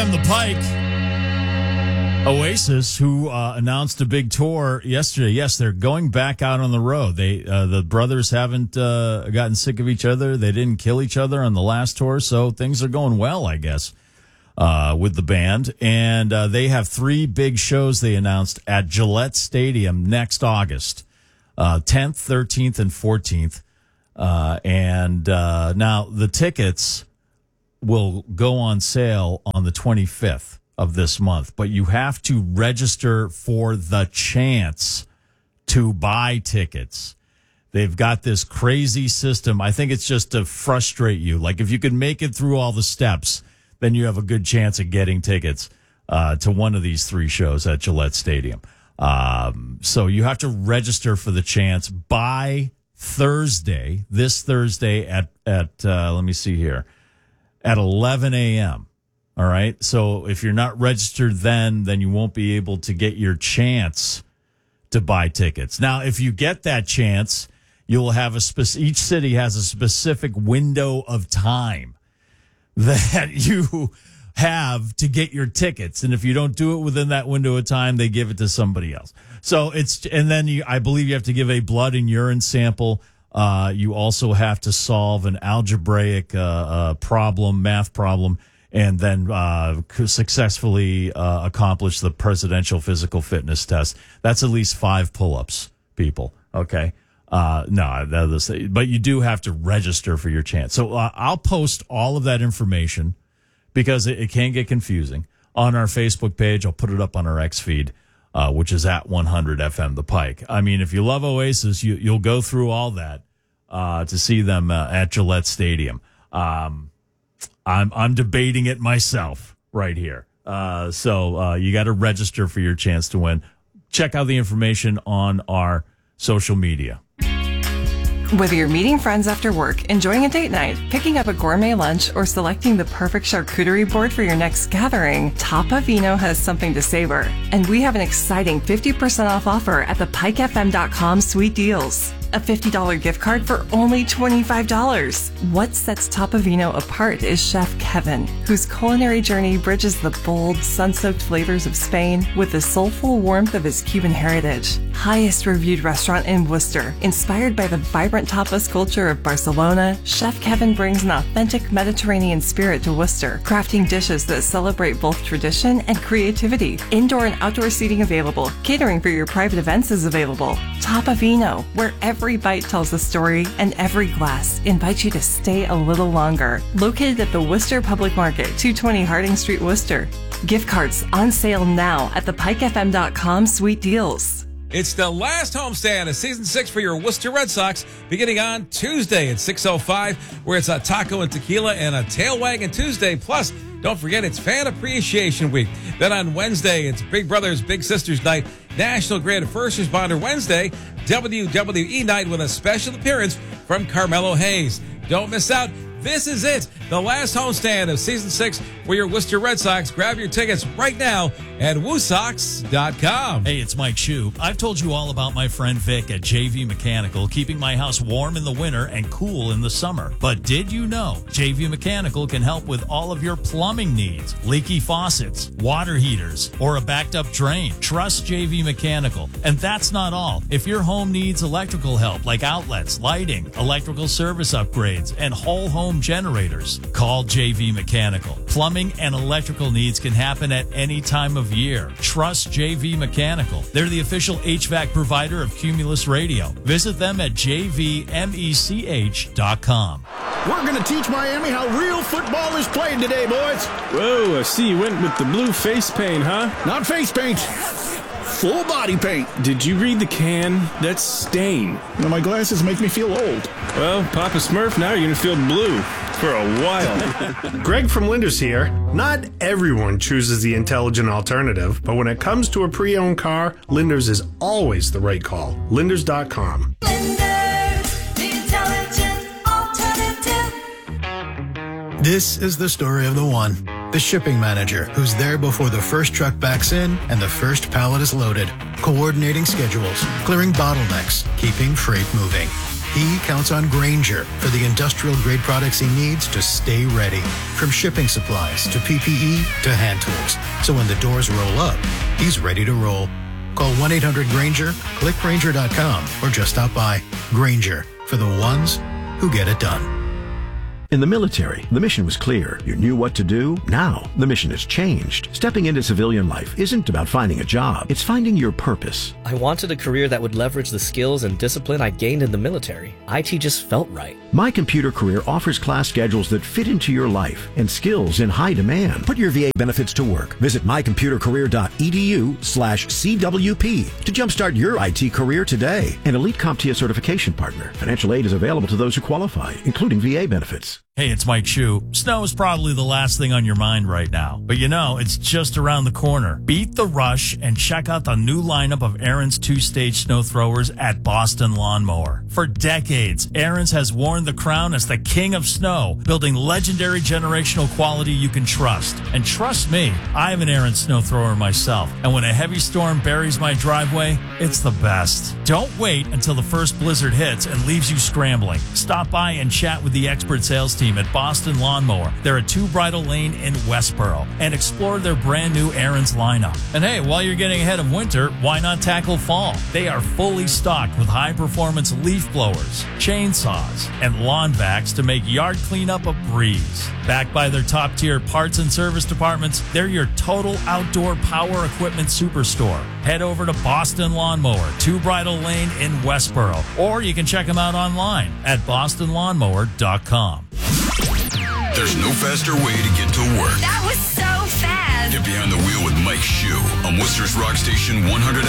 On the Pike, Oasis, who announced a big tour yesterday. Yes, they're going back out on the road. The brothers haven't gotten sick of each other. They didn't kill each other on the last tour, so things are going well, I guess, with the band. And they have 3 big shows they announced at Gillette Stadium next August, 10th, 13th, and 14th. Now the tickets will go on sale on the 25th of this month, but you have to register for the chance to buy tickets. They've got this crazy system. I think it's just to frustrate you. Like, if you can make it through all the steps, then you have a good chance of getting tickets to one of these 3 shows at Gillette Stadium. So you have to register for the chance by Thursday, this Thursday at let me see here, at 11 a.m. All right. So if you're not registered then you won't be able to get your chance to buy tickets. Now, if you get that chance, you'll have each city has a specific window of time that you have to get your tickets. And if you don't do it within that window of time, they give it to somebody else. So I believe you have to give a blood and urine sample. You also have to solve an algebraic math problem, and then successfully accomplish the presidential physical fitness test. That's at least 5 pull-ups, people. Okay. But you do have to register for your chance. So I'll post all of that information because it can get confusing on our Facebook page. I'll put it up on our X feed, which is at 100 FM The Pike. I mean, if you love Oasis, you'll go through all that to see them at Gillette Stadium. I'm debating it myself right here. So you got to register for your chance to win. Check out the information on our social media. Whether you're meeting friends after work, enjoying a date night, picking up a gourmet lunch, or selecting the perfect charcuterie board for your next gathering, Tapa Vino has something to savor. And we have an exciting 50% off offer at the pikefm.com Sweet Deals. A $50 gift card for only $25. What sets Tapa Vino apart is Chef Kevin, whose culinary journey bridges the bold, sun-soaked flavors of Spain with the soulful warmth of his Cuban heritage. Highest reviewed restaurant in Worcester, inspired by the vibrant tapas culture of Barcelona, Chef Kevin brings an authentic Mediterranean spirit to Worcester, crafting dishes that celebrate both tradition and creativity. Indoor and outdoor seating available. Catering for your private events is available. Tapa Vino, where every bite tells a story and every glass invites you to stay a little longer. Located at the Worcester Public Market, 220 Harding Street, Worcester. Gift cards on sale now at the pikefm.com Sweet Deals. It's the last homestand of Season 6 for your Worcester Red Sox, beginning on Tuesday at 6:05, where it's a taco and tequila and a tail wagging Tuesday. Plus, don't forget, it's Fan Appreciation Week. Then on Wednesday, it's Big Brothers Big Sisters Night, National Grid First Responder Wednesday, WWE Night with a special appearance from Carmelo Hayes. Don't miss out. This is it, the last homestand of Season 6 for your Worcester Red Sox. Grab your tickets right now at WooSox.com. Hey, it's Mike Shue. I've told you all about my friend Vic at JV Mechanical, keeping my house warm in the winter and cool in the summer. But did you know JV Mechanical can help with all of your plumbing needs? Leaky faucets, water heaters, or a backed up drain? Trust JV Mechanical. And that's not all. If your home needs electrical help, like outlets, lighting, electrical service upgrades, and whole home generators, call JV Mechanical. Plumbing and electrical needs can happen at any time of year. Trust JV Mechanical. They're the official HVAC provider of Cumulus Radio. Visit them at jvmech.com. We're going to teach Miami how real football is played today, boys. Whoa, I see you went with the blue face paint, huh? Not face paint. Full body paint. Did you read the can? That's stain. Now, my glasses make me feel old. Well, Papa Smurf, now you're going to feel blue for a while. Greg from Linders here. Not everyone chooses the intelligent alternative, but when it comes to a pre-owned car, Linders is always the right call. Linders.com. Linders, the intelligent alternative. This is the story of the one. The shipping manager who's there before the first truck backs in and the first pallet is loaded, coordinating schedules, clearing bottlenecks, keeping freight moving. He counts on Grainger for the industrial-grade products he needs to stay ready. From shipping supplies to PPE to hand tools. So when the doors roll up, he's ready to roll. Call 1-800-GRAINGER, click Grainger.com, or just stop by. Grainger, for the ones who get it done. In the military, the mission was clear. You knew what to do. Now, the mission has changed. Stepping into civilian life isn't about finding a job. It's finding your purpose. I wanted a career that would leverage the skills and discipline I gained in the military. IT just felt right. My Computer Career offers class schedules that fit into your life and skills in high demand. Put your VA benefits to work. Visit mycomputercareer.edu/CWP to jumpstart your IT career today. An elite CompTIA certification partner. Financial aid is available to those who qualify, including VA benefits. Hey, it's Mike Shue. Snow is probably the last thing on your mind right now, but you know, it's just around the corner. Beat the rush and check out the new lineup of Ariens 2-stage snow throwers at Boston Lawnmower. For decades, Ariens has worn the crown as the king of snow, building legendary generational quality you can trust. And trust me, I have an Ariens snow thrower myself, and when a heavy storm buries my driveway, it's the best. Don't wait until the first blizzard hits and leaves you scrambling. Stop by and chat with the expert sales team at Boston Lawnmower. They're at 2 Bridle Lane in Westboro, and explore their brand new Ariens lineup. And hey, while you're getting ahead of winter, why not tackle fall? They are fully stocked with high-performance leaf blowers, chainsaws, and lawn vacs to make yard cleanup a breeze. Backed by their top-tier parts and service departments, they're your total outdoor power equipment superstore. Head over to Boston Lawnmower, 2 Bridle Lane in Westboro, or you can check them out online at bostonlawnmower.com. There's no faster way to get to work. That was so fast. Get behind the wheel with Mike Shue on Worcester's Rock Station 100